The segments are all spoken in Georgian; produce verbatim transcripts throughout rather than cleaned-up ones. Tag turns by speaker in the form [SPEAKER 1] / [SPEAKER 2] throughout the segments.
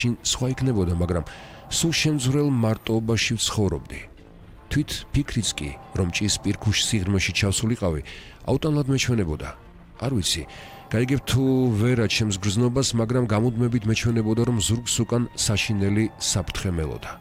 [SPEAKER 1] შინ სხვა იქნებოდა, მაგრამ სულ შემძვრელ მარტოობაში ვცხოვრობდი. თვით ფიქრიც კი, რომ ჭის პირქუშ სიღრმეში ჩავსულიყავი, აუტანლად მეჩვენებოდა. არ ვიცი, გაიგებ თუ ვერა ჩემს გრძნობას, მაგრამ გამუდმებით მეჩვენებოდა, რომ ზურგს უკან საშინელი საფრთხე მელოდა.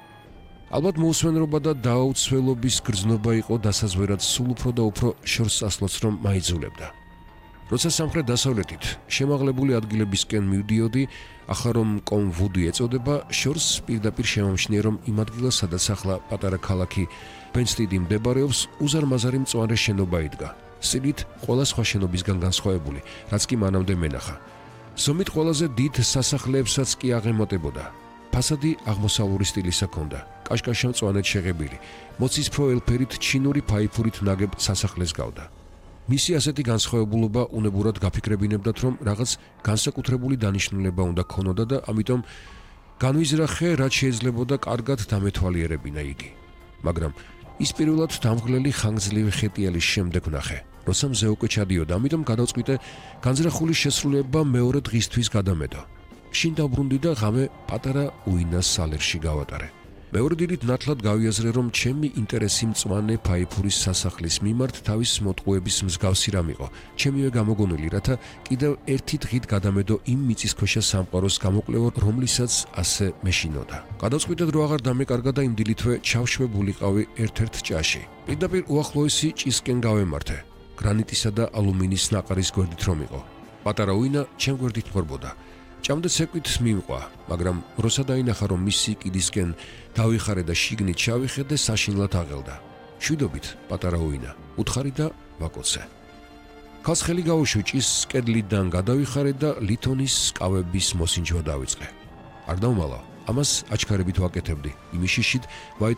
[SPEAKER 1] ალბათ მოусვენრობა და დაუცველობის გრძნობა იყო დასაზვერად სულ უფრო და უფრო შორს წასვლაც რომ მაიძულებდა. როცა სამხრეთ დასავლეთით შემაღლებული ადგილებისკენ მივდიოდი, ახლა რომ კონვუდი ეწოდება, შორს პირდაპირ შემომჩნია, რომ იმ ადგილას, სადაც ახლა პატარა ქალაქი ბენსტიდი მდებარეობს, უზარმაზარი მწვანე შენობა იდგა. სილით ყველა სხვა შენობისგან განსხვავებული, რაც კი მანამდე მენახა. ზომით ყველაზე დიდ სასახლეებსაც კი აღემატებოდა. ფასადი აღმოსავლური სტილის ჰქონდა, კაშკაშა მწვანედ შეღებილი, მოცისფრო ელფერით ჩინური ფაიფურით ნაგებ სასახლეს გავდა. მისი ასეთი განსხვავებულობა უნებურად გაფიქრებინებდათ, რომ რაღაც განსაკუთრებული დანიშნულება უნდა ქონოდა და ამიტომ განვიზრახე, რაც შეიძლებოდა კარგად დამეთვალიერებინა იგი. მაგრამ ის პირველად დამღლელი ხანგრძლივი ხეტიალის შემდეგ ვნახე, როცა მზე უკვე ჩადიოდა, ამიტომ გადავწყვიტე განზრახული შესრულება მეორე დღისთვის გადამედო. შინ დავბრუნდი და ღამე პატარა უინას სალერში გავატარე. მეორე დილით ნათლად გავიაზრე, რომ ჩემი ინტერესი მწვანე ფაიფურის სასახლის მიმართ თავის მოტყუების მსგავსი რამ იყო, ჩემივე გამოგონილი, რათა კიდევ ერთი დღით გადამედო იმ მიწისქვეშა სამყაროს გამოკვლევო, რომლისაც ასე მეშინოდა. გადავწყვიტე, რომ აღარ დამეკარგა და იმ დილითვე ჩავშვებულიყავი ერთ-ერთ ჭაში. პირდაპირ უახლოესი ჭისკენ გავემართე, გრანიტისა და ალუმინის ნაყარის გვერდით რომ იყო. პატარა უინა ჩემ გვერდით მღვრბოდა. ჭამდე ცეკვით მივყვა, მაგრამ როცა დაინახა, რომ მისი კიდისკენ დავიხარე და შიგნით ჩავიხედე, საშინლად აღელდა. შვიდობით, პატარა უინა, უთხარი და ვაკოცე. ქალს ხელი გაუშვი, ჭის კედლიდან გადავიხარე და ლითონის კავების მოსინჯვა დავიწყე. არ დავმალა, ამას აჩქარებით ვაკეთებდი, იმის შიშით ვაით